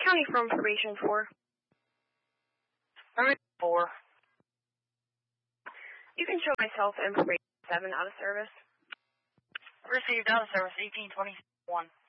County from probation 4. 4. You can show myself and probation 7 out of service. Received out of service 1821.